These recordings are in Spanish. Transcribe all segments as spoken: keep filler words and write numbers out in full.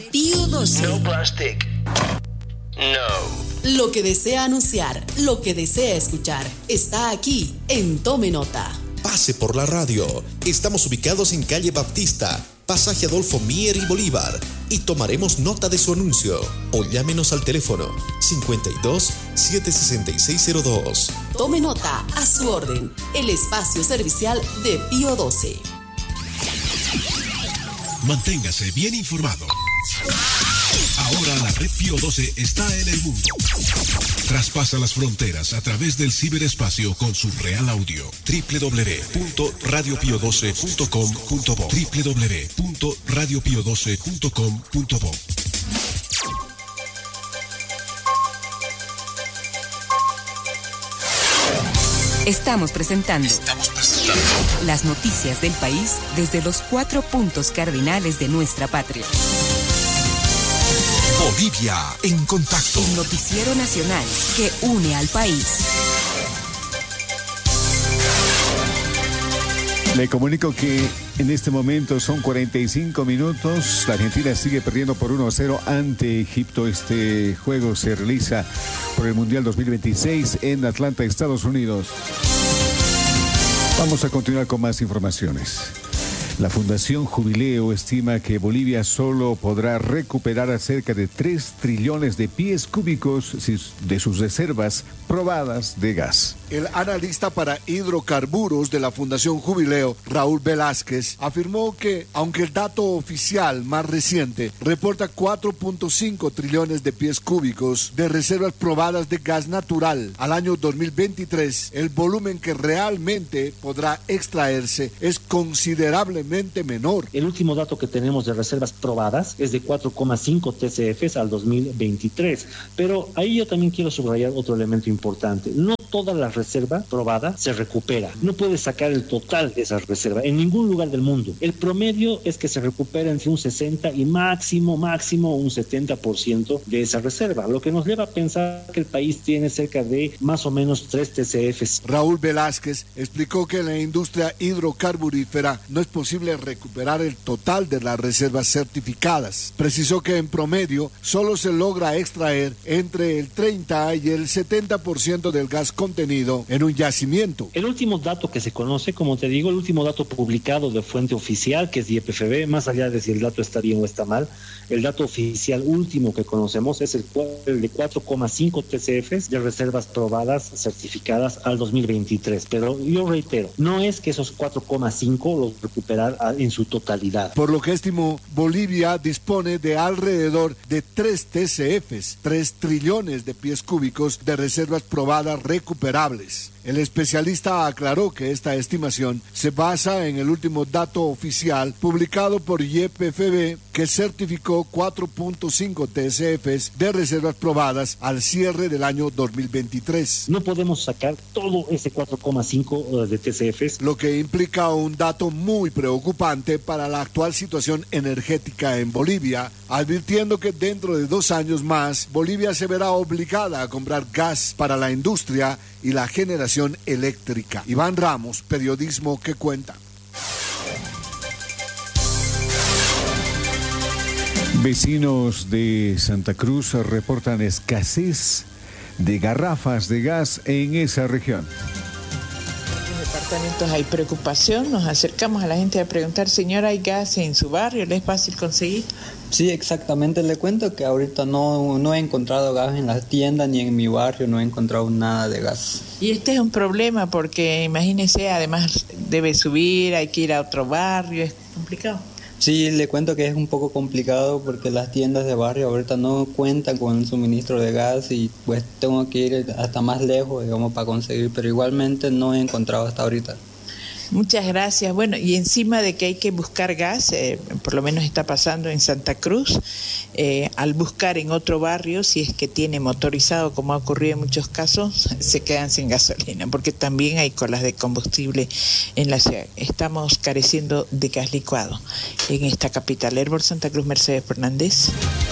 Pío doce. No plastic. No. Lo que desea anunciar, lo que desea escuchar, está aquí en Tome Nota. Pase por la radio. Estamos ubicados en calle Baptista, pasaje Adolfo Mier y Bolívar, y tomaremos nota de su anuncio. O llámenos al teléfono cincuenta y dos, setecientos sesenta y seis cero dos. Tome Nota, a su orden, el espacio servicial de Pío doce. Manténgase bien informado. Ahora la red Pío doce está en el mundo. Traspasa las fronteras a través del ciberespacio con su real audio. doble u doble u doble u punto radio pío doce punto com punto bo doble u doble u doble u punto radio pío doce punto com punto bo. Estamos presentando, Estamos presentando las noticias del país desde los cuatro puntos cardinales de nuestra patria. Bolivia en contacto. El noticiero nacional que une al país. Le comunico que en este momento son cuarenta y cinco minutos. La Argentina sigue perdiendo por uno a cero ante Egipto. Este juego se realiza por el Mundial dos mil veintiséis en Atlanta, Estados Unidos. Vamos a continuar con más informaciones. La Fundación Jubileo estima que Bolivia solo podrá recuperar cerca de tres trillones de pies cúbicos de sus reservas probadas de gas. El analista para hidrocarburos de la Fundación Jubileo, Raúl Velázquez, afirmó que, aunque el dato oficial más reciente reporta cuatro punto cinco trillones de pies cúbicos de reservas probadas de gas natural al año dos mil veintitrés, el volumen que realmente podrá extraerse es considerablemente menor. El último dato que tenemos de reservas probadas es de cuatro coma cinco T C Fs al dos mil veintitrés, pero ahí yo también quiero subrayar otro elemento importante. No toda la reserva probada se recupera. No puedes sacar el total de esa reserva en ningún lugar del mundo. El promedio es que se recupera entre un sesenta y máximo, máximo un setenta por ciento de esa reserva, lo que nos lleva a pensar que el país tiene cerca de más o menos tres T C Fs. Raúl Velázquez explicó que en la industria hidrocarburífera no es posible recuperar el total de las reservas certificadas. Precisó que en promedio solo se logra extraer entre el treinta y el setenta por ciento del gas contenido en un yacimiento. El último dato que se conoce, como te digo, el último dato publicado de fuente oficial, que es I E P F B, más allá de si el dato está bien o está mal, el dato oficial último que conocemos es el, el de cuatro coma cinco T C Fs de reservas probadas certificadas al dos mil veintitrés. Pero yo reitero, no es que esos cuatro coma cinco los recuperar en su totalidad. Por lo que estimó, Bolivia dispone de alrededor de tres T C Fs, tres trillones de pies cúbicos de reservas probadas recuperables. El especialista aclaró que esta estimación se basa en el último dato oficial publicado por I E P F B, que certificó cuatro punto cinco T C Fs de reservas probadas al cierre del año dos mil veintitrés. No podemos sacar todo ese cuatro coma cinco de T C Fs. Lo que implica un dato muy preocupante para la actual situación energética en Bolivia, advirtiendo que dentro de dos años más, Bolivia se verá obligada a comprar gas para la industria y la generación eléctrica. Iván Ramos, periodismo que cuenta. Vecinos de Santa Cruz reportan escasez de garrafas de gas en esa región. En los departamentos hay preocupación, nos acercamos a la gente a preguntar, señora, ¿hay gas en su barrio? ¿Le es fácil conseguir? Sí, exactamente. Le cuento que ahorita no, no he encontrado gas en las tiendas ni en mi barrio, no he encontrado nada de gas. Y este es un problema porque imagínese, además debe subir, hay que ir a otro barrio, es complicado. Sí, le cuento que es un poco complicado porque las tiendas de barrio ahorita no cuentan con un suministro de gas y pues tengo que ir hasta más lejos, digamos, para conseguir, pero igualmente no he encontrado hasta ahorita. Muchas gracias. Bueno, y encima de que hay que buscar gas, eh, por lo menos está pasando en Santa Cruz, eh, al buscar en otro barrio, si es que tiene motorizado, como ha ocurrido en muchos casos, se quedan sin gasolina, porque también hay colas de combustible en la ciudad. Estamos careciendo de gas licuado en esta capital. Herbol Santa Cruz, Mercedes Fernández.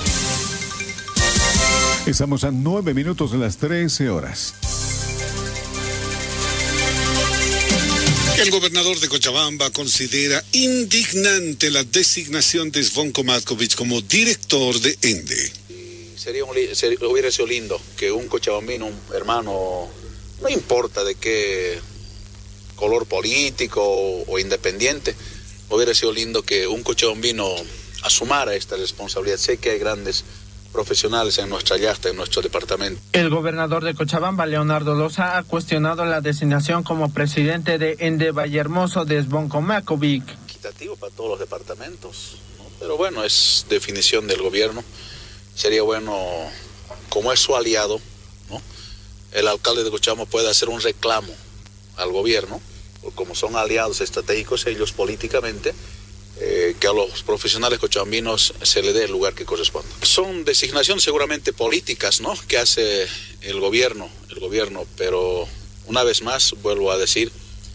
Estamos a nueve minutos de las trece horas. El gobernador de Cochabamba considera indignante la designación de Zvonko Matković como director de ENDE. Sería un, sería, hubiera sido lindo que un cochabambino, un hermano, no importa de qué color político o, o independiente, hubiera sido lindo que un cochabambino asumara esta responsabilidad. Sé que hay grandes profesionales en nuestra yasta, en nuestro departamento. El gobernador de Cochabamba, Leonardo Loza, ha cuestionado la designación como presidente de ENDE Vallehermoso de Zvonko Matković. Equitativo para todos los departamentos, ¿no? Pero bueno, es definición del gobierno. Sería bueno, como es su aliado, ¿no? El alcalde de Cochabamba puede hacer un reclamo al gobierno, porque como son aliados estratégicos ellos políticamente, eh, que a los profesionales cochabambinos se le dé el lugar que corresponde. Son designaciones seguramente políticas, ¿no?, que hace el gobierno, el gobierno, pero una vez más, vuelvo a decir,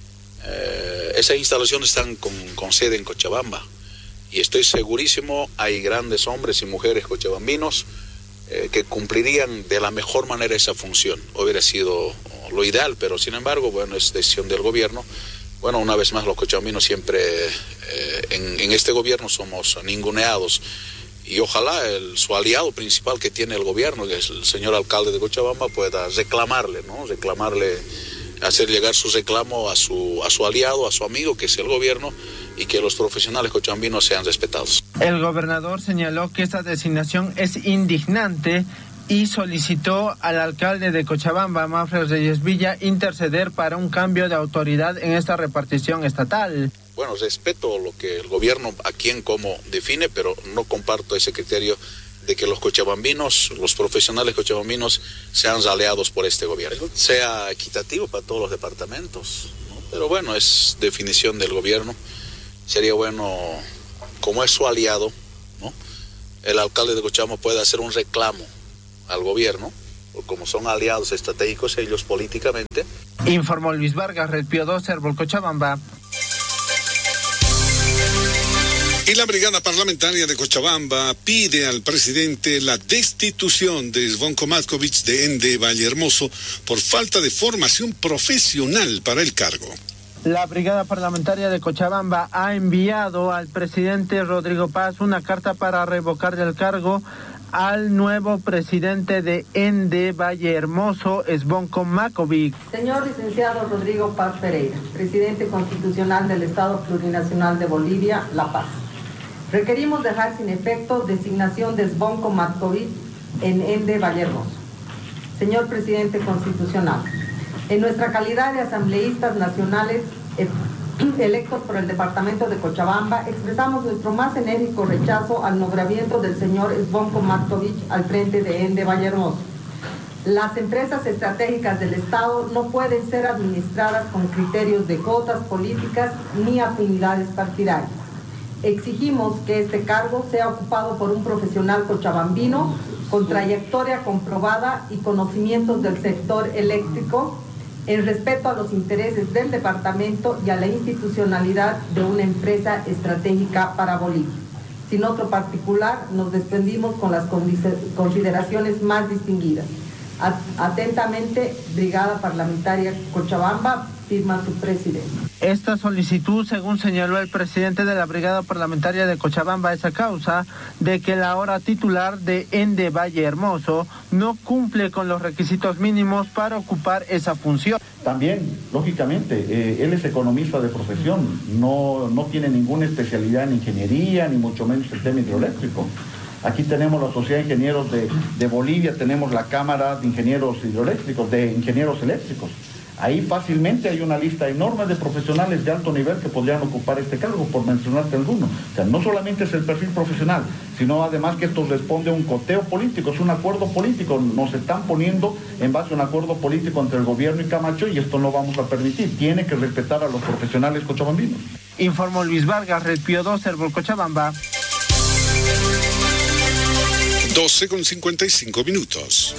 eh, esas instalaciones están con, con sede en Cochabamba. Y estoy segurísimo, hay grandes hombres y mujeres cochabambinos eh, que cumplirían de la mejor manera esa función. Hubiera sido lo ideal, pero sin embargo, bueno, es decisión del gobierno. Bueno, una vez más, los cochabambinos siempre eh, en, en este gobierno somos ninguneados. Y ojalá el, su aliado principal que tiene el gobierno, que es el señor alcalde de Cochabamba, pueda reclamarle, ¿no? Reclamarle, hacer llegar su reclamo a su, a su aliado, a su amigo, que es el gobierno, y que los profesionales cochabambinos sean respetados. El gobernador señaló que esta designación es indignante y solicitó al alcalde de Cochabamba, Manfred Reyes Villa, interceder para un cambio de autoridad en esta repartición estatal. Bueno, respeto lo que el gobierno a quien como define, pero no comparto ese criterio de que los cochabambinos, los profesionales cochabambinos sean aliados por este gobierno. Sea equitativo para todos los departamentos, ¿no? Pero bueno, es definición del gobierno. Sería bueno, como es su aliado, ¿no?, el alcalde de Cochabamba puede hacer un reclamo al gobierno, porque como son aliados estratégicos ellos políticamente. Informó Luis Vargas, Red Pío doce, Herbol, Cochabamba. Y la Brigada Parlamentaria de Cochabamba pide al presidente la destitución de Zvonko Matković de ENDE Vallehermoso por falta de formación profesional para el cargo. La Brigada Parlamentaria de Cochabamba ha enviado al presidente Rodrigo Paz una carta para revocar del cargo al nuevo presidente de ENDE Vallehermoso, Zvonko Matković. Señor licenciado Rodrigo Paz Pereira, presidente constitucional del Estado Plurinacional de Bolivia, La Paz. Requerimos dejar sin efecto designación de Zvonko Matković en ENDE Vallehermoso. Señor presidente constitucional, en nuestra calidad de asambleístas nacionales electos por el departamento de Cochabamba, expresamos nuestro más enérgico rechazo al nombramiento del señor Zvonko Matković al frente de ENDE Vallehermoso. Las empresas estratégicas del Estado no pueden ser administradas con criterios de cuotas políticas ni afinidades partidarias. Exigimos que este cargo sea ocupado por un profesional cochabambino con trayectoria comprobada y conocimientos del sector eléctrico, en respeto a los intereses del departamento y a la institucionalidad de una empresa estratégica para Bolivia. Sin otro particular, nos despedimos con las consideraciones más distinguidas. Atentamente, Brigada Parlamentaria Cochabamba, firma su presidente. Esta solicitud, según señaló el presidente de la Brigada Parlamentaria de Cochabamba, es a causa de que la ahora titular de ENDE Vallehermoso no cumple con los requisitos mínimos para ocupar esa función. También, lógicamente, eh, él es economista de profesión, no, no tiene ninguna especialidad en ingeniería, ni mucho menos el tema hidroeléctrico. Aquí tenemos la Sociedad de Ingenieros de, de Bolivia, tenemos la Cámara de Ingenieros Hidroeléctricos, de Ingenieros Eléctricos. Ahí fácilmente hay una lista enorme de profesionales de alto nivel que podrían ocupar este cargo, por mencionarte alguno. O sea, no solamente es el perfil profesional, sino además que esto responde a un coteo político, es un acuerdo político. Nos están poniendo en base a un acuerdo político entre el gobierno y Camacho y esto no vamos a permitir. Tiene que respetar a los profesionales cochabambinos. Informó Luis Vargas, Red Pío doce, Herbol, Cochabamba. doce con cincuenta y cinco minutos.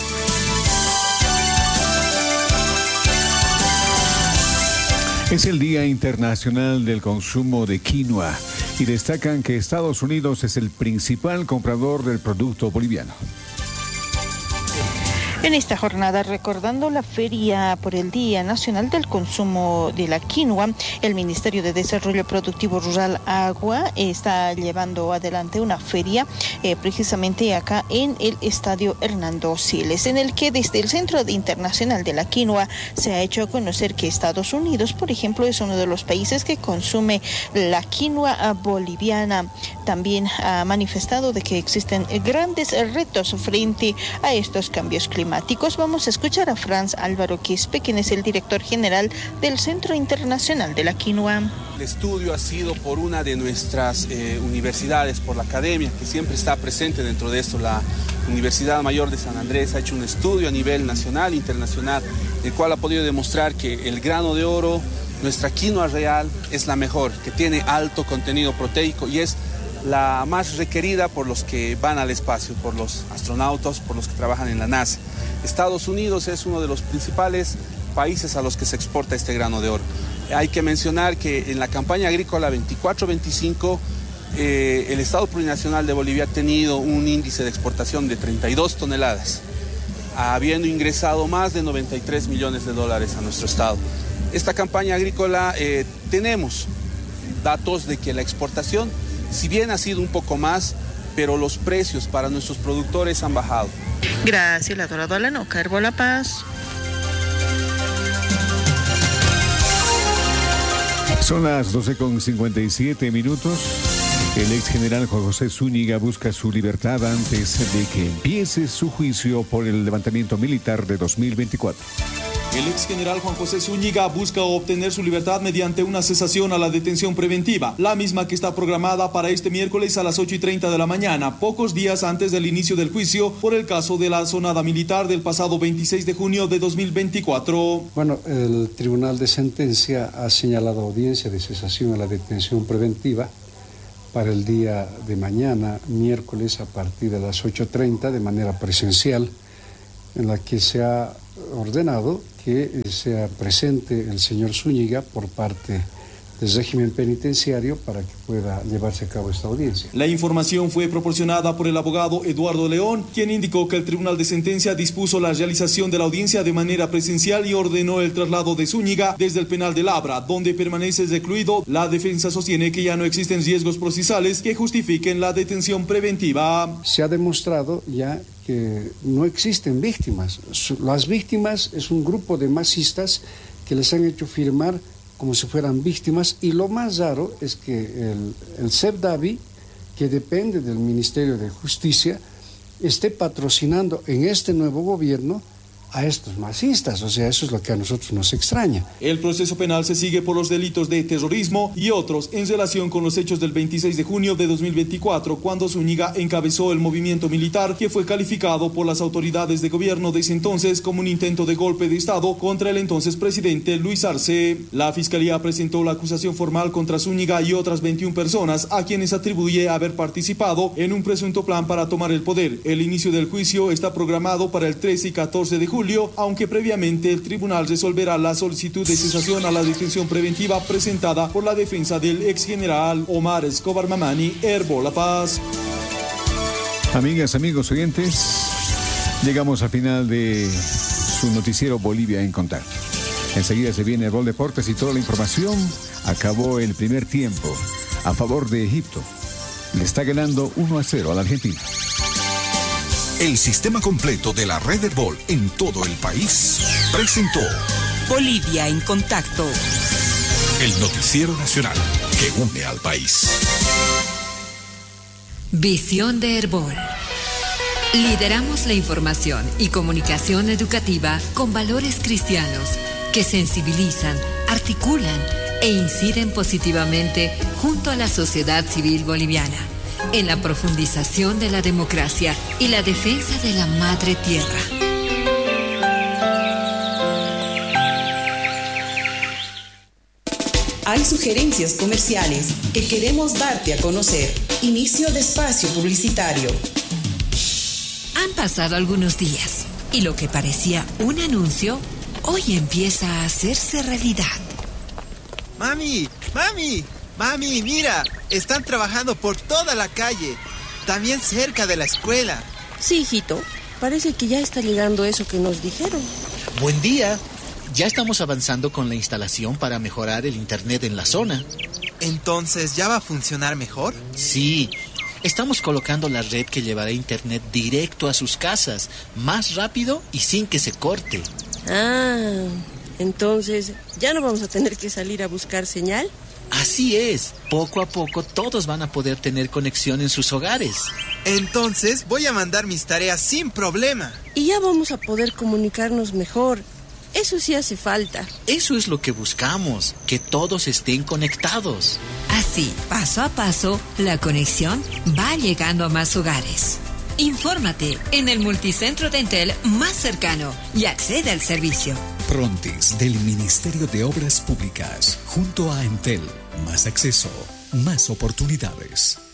Es el Día Internacional del Consumo de Quinoa y destacan que Estados Unidos es el principal comprador del producto boliviano. En esta jornada, recordando la Feria por el Día Nacional del Consumo de la Quinoa, el Ministerio de Desarrollo Productivo Rural Agua está llevando adelante una feria eh, precisamente acá en el Estadio Hernando Siles, en el que desde el Centro Internacional de la Quinoa se ha hecho conocer que Estados Unidos, por ejemplo, es uno de los países que consume la quinoa boliviana. También ha manifestado de que existen grandes retos frente a estos cambios climáticos. Vamos a escuchar a Franz Álvaro Quispe, quien es el director general del Centro Internacional de la Quinoa. El estudio ha sido por una de nuestras eh, universidades, por la academia, que siempre está presente dentro de esto. La Universidad Mayor de San Andrés ha hecho un estudio a nivel nacional e internacional, el cual ha podido demostrar que el grano de oro, nuestra quinoa real, es la mejor, que tiene alto contenido proteico y es la más requerida por los que van al espacio, por los astronautas, por los que trabajan en la NASA. Estados Unidos es uno de los principales países a los que se exporta este grano de oro. Hay que mencionar que en la campaña agrícola veinticuatro veinticinco eh, el Estado Plurinacional de Bolivia ha tenido un índice de exportación de treinta y dos toneladas, habiendo ingresado más de noventa y tres millones de dólares a nuestro Estado. Esta campaña agrícola eh, tenemos datos de que la exportación, si bien ha sido un poco más, pero los precios para nuestros productores han bajado. Gracias, la Dorado Alano, Carbo La Paz. Son las doce con cincuenta y siete minutos. El ex general Juan José Zúñiga busca su libertad antes de que empiece su juicio por el levantamiento militar de dos mil veinticuatro. El ex general Juan José Zúñiga busca obtener su libertad mediante una cesación a la detención preventiva, la misma que está programada para este miércoles a las ocho y treinta de la mañana, pocos días antes del inicio del juicio por el caso de la sonada militar del pasado veintiséis de junio de dos mil veinticuatro. Bueno, el Tribunal de Sentencia ha señalado audiencia de cesación a la detención preventiva para el día de mañana, miércoles, a partir de las ocho y treinta, de manera presencial, en la que se ha ordenado que sea presente el señor Zúñiga por parte del régimen penitenciario para que pueda llevarse a cabo esta audiencia. La información fue proporcionada por el abogado Eduardo León, quien indicó que el Tribunal de Sentencia dispuso la realización de la audiencia de manera presencial y ordenó el traslado de Zúñiga desde el penal de Labra, donde permanece recluido. La defensa sostiene que ya no existen riesgos procesales que justifiquen la detención preventiva. Se ha demostrado ya que no existen víctimas. Las víctimas es un grupo de masistas que les han hecho firmar como si fueran víctimas, y lo más raro es que el, el CEPDAVI, que depende del Ministerio de Justicia, esté patrocinando en este nuevo gobierno a estos masistas. O sea, eso es lo que a nosotros nos extraña. El proceso penal se sigue por los delitos de terrorismo y otros en relación con los hechos del veintiséis de junio de dos mil veinticuatro, cuando Zúñiga encabezó el movimiento militar que fue calificado por las autoridades de gobierno de ese entonces como un intento de golpe de Estado contra el entonces presidente Luis Arce. La Fiscalía presentó la acusación formal contra Zúñiga y otras veintiuna personas a quienes atribuye haber participado en un presunto plan para tomar el poder. El inicio del juicio está programado para el trece y catorce de julio, aunque previamente el tribunal resolverá la solicitud de cesación a la detención preventiva presentada por la defensa del ex general Omar Escobar Mamani, Herbo La Paz. Amigas, amigos oyentes, llegamos al final de su noticiero Bolivia en Contacto. Enseguida se viene Gol Deportes y toda la información. Acabó el primer tiempo a favor de Egipto. Le está ganando uno a cero a la Argentina. El sistema completo de la red Herbol en todo el país presentó Bolivia en Contacto, el noticiero nacional que une al país. Visión de Herbol. Lideramos la información y comunicación educativa con valores cristianos que sensibilizan, articulan e inciden positivamente junto a la sociedad civil boliviana en la profundización de la democracia y la defensa de la madre tierra. Hay sugerencias comerciales que queremos darte a conocer. Inicio de espacio publicitario. Han pasado algunos días y lo que parecía un anuncio hoy empieza a hacerse realidad. Mami, mami, mami, mira, están trabajando por toda la calle, también cerca de la escuela. Sí, hijito, parece que ya está llegando eso que nos dijeron. Buen día. Ya estamos avanzando con la instalación para mejorar el internet en la zona. Entonces, ¿ya va a funcionar mejor? Sí. Estamos colocando la red que llevará internet directo a sus casas, más rápido y sin que se corte. Ah, entonces, ¿ya no vamos a tener que salir a buscar señal? Así es. Poco a poco todos van a poder tener conexión en sus hogares. Entonces, voy a mandar mis tareas sin problema. Y ya vamos a poder comunicarnos mejor. Eso sí hace falta. Eso es lo que buscamos, que todos estén conectados. Así, paso a paso, la conexión va llegando a más hogares. Infórmate en el multicentro de Entel más cercano y accede al servicio. Prontis del Ministerio de Obras Públicas, junto a Entel. Más acceso, más oportunidades.